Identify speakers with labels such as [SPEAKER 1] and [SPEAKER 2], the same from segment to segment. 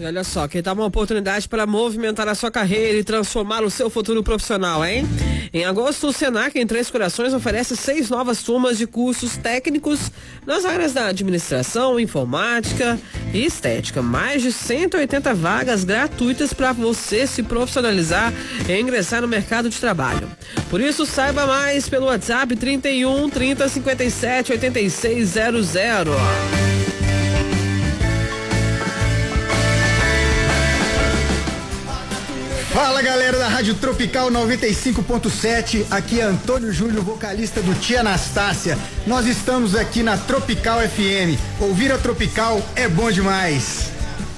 [SPEAKER 1] E olha só, quem dá uma oportunidade para movimentar a sua carreira e transformar o seu futuro profissional, hein? Em agosto, o Senac em Três Corações oferece 6 novas turmas de cursos técnicos nas áreas da administração, informática e estética. Mais de 180 vagas gratuitas para você se profissionalizar e ingressar no mercado de trabalho. Por isso, saiba mais pelo WhatsApp 31 30 57 8600.
[SPEAKER 2] Fala, galera da Rádio Tropical 95.7, aqui é Antônio Júlio, vocalista do Tia Anastácia. Nós estamos aqui na Tropical FM. Ouvir a Tropical é bom demais.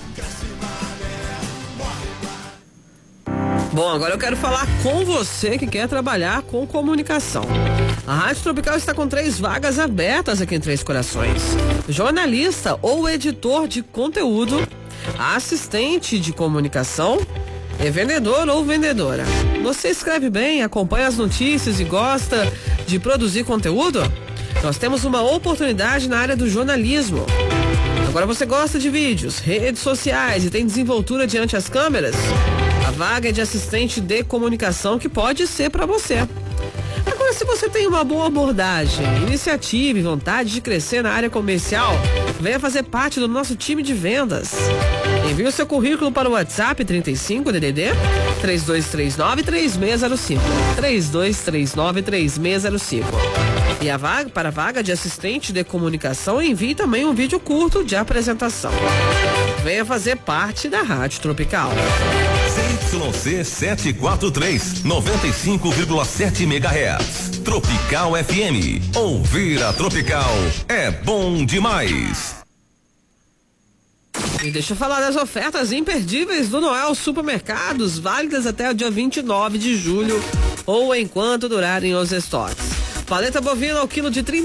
[SPEAKER 1] Bom, agora eu quero falar com você que quer trabalhar com comunicação. A Rádio Tropical está com 3 vagas abertas aqui em Três Corações. Jornalista ou editor de conteúdo, assistente de comunicação, é vendedor ou vendedora. Você escreve bem, acompanha as notícias e gosta de produzir conteúdo? Nós temos uma oportunidade na área do jornalismo. Agora você gosta de vídeos, redes sociais e tem desenvoltura diante as câmeras? A vaga é de assistente de comunicação que pode ser para você. Agora, se você tem uma boa abordagem, iniciativa e vontade de crescer na área comercial, venha fazer parte do nosso time de vendas. Envie o seu currículo para o WhatsApp 35 DDD 3239-3605. 3239-3605. E para a vaga de assistente de comunicação, envie também um vídeo curto de apresentação. Venha fazer parte da Rádio Tropical.
[SPEAKER 3] CYC 743, 95,7 MHz. Tropical FM. Ouvir a Tropical é bom demais.
[SPEAKER 1] E deixa eu falar das ofertas imperdíveis do Noel Supermercados, válidas até o dia 29 de julho ou enquanto durarem os estoques. Paleta bovina ao quilo de R$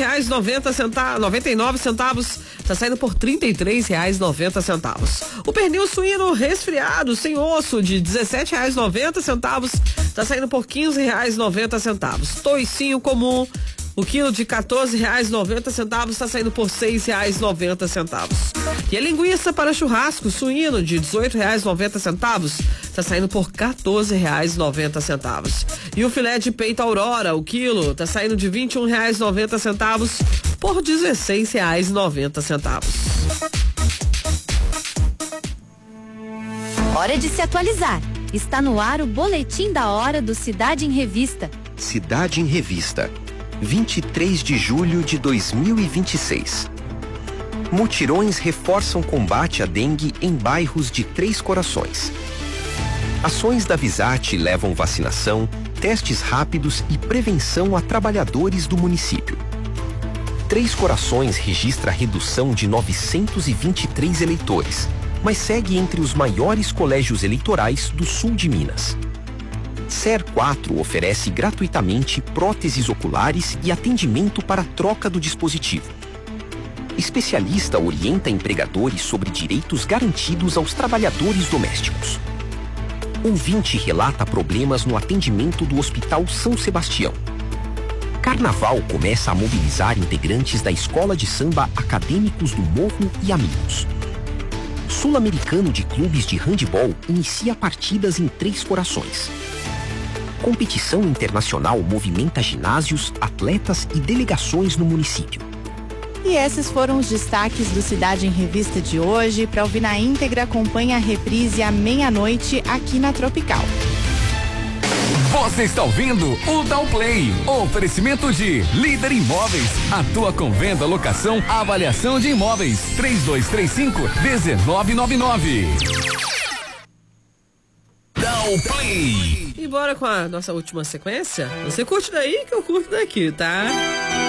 [SPEAKER 1] 39,99 está saindo por R$ 33,90. O pernil suíno resfriado sem osso de R$ 17,90 está saindo por R$ 15,90. Toicinho comum, o quilo de R$ 14,90 está saindo por R$ 6,90. E a linguiça para churrasco suíno de R$ 18,90 está saindo por R$ 14,90. E o filé de peito Aurora, o quilo, está saindo de R$ 21,90 por R$ 16,90.
[SPEAKER 4] Hora de se atualizar. Está no ar o Boletim da Hora do Cidade em Revista.
[SPEAKER 5] Cidade em Revista, 23 de julho de 2026. Mutirões reforçam combate à dengue em bairros de Três Corações. Ações da Visate levam vacinação, testes rápidos e prevenção a trabalhadores do município. Três Corações registra redução de 923 eleitores, mas segue entre os maiores colégios eleitorais do sul de Minas. SER 4 oferece gratuitamente próteses oculares e atendimento para troca do dispositivo. Especialista orienta empregadores sobre direitos garantidos aos trabalhadores domésticos. Ouvinte relata problemas no atendimento do Hospital São Sebastião. Carnaval começa a mobilizar integrantes da Escola de Samba Acadêmicos do Morro e Amigos. Sul-Americano de Clubes de Handebol inicia partidas em Três Corações. Competição internacional movimenta ginásios, atletas e delegações no município.
[SPEAKER 6] E esses foram os destaques do Cidade em Revista de hoje. Para ouvir na íntegra, acompanhe a reprise à meia-noite aqui na Tropical.
[SPEAKER 7] Você está ouvindo o Downplay. Oferecimento de Líder Imóveis. Atua com venda, locação, avaliação de imóveis. 3235-1999. Downplay.
[SPEAKER 1] E bora com a nossa última sequência? Você curte daí que eu curto daqui, tá?